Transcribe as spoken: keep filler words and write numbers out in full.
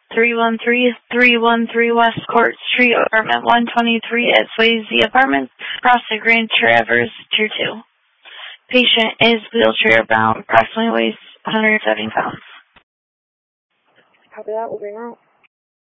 three one three, three one three West Court Street, apartment one twenty-three at Swayze Apartments, Prosser Grand Traverse, Tier two. Patient is wheelchair bound, approximately weighs one hundred seventy pounds. Copy that, we'll bring out.